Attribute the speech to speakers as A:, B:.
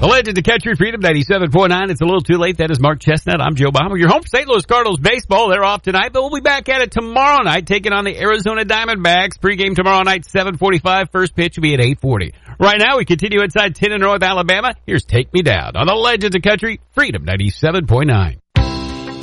A: The Legend of Country Freedom 97.9. It's a little too late. That is Mark Chestnut. I'm Joe Baumel. You're home for St. Louis Cardinals baseball. They're off tonight, but we'll be back at it tomorrow night, taking on the Arizona Diamondbacks. Pregame tomorrow night, 7:45. First pitch will be at 8:40. Right now, we continue inside 10 in North Alabama. Here's Take Me Down on the Legends of Country Freedom 97.9.